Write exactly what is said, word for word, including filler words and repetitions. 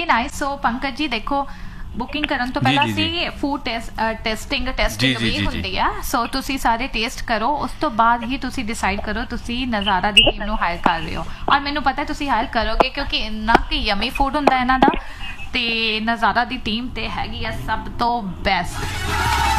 Really nice. ਸੋ ਪੰਕਜ ਜੀ ਦੇਖੋ booking ਕਰਨ ਤੋਂ ਪਹਿਲਾਂ ਸੀ ਫੂਡ ਟੈਸਟਿੰਗ ਟੈਸਟਿੰਗ ਵੀ ਹੁੰਦੀ ਆ। ਸੋ ਤੁਸੀਂ ਸਾਰੇ ਟੇਸਟ ਕਰੋ, ਉਸ ਤੋਂ ਬਾਅਦ ਹੀ ਤੁਸੀਂ ਡਿਸਾਈਡ ਕਰੋ ਤੁਸੀਂ ਨਜ਼ਾਰਾ ਦੀ ਟੀਮ ਨੂੰ ਹਾਇਰ ਕਰ ਰਹੇ ਹੋ। ਔਰ ਮੈਨੂੰ ਪਤਾ ਤੁਸੀਂ ਹਾਇਰ ਕਰੋਗੇ ਕਿਉਂਕਿ ਇੰਨਾ ਕਿ ਯਮੀ ਫੂਡ ਹੁੰਦਾ ਇਹਨਾਂ ਦਾ, ਤੇ ਨਜ਼ਾਰਾ ਦੀ ਟੀਮ ਤੇ ਹੈਗੀ ਆ ਸਭ ਤੋਂ ਬੈਸਟ।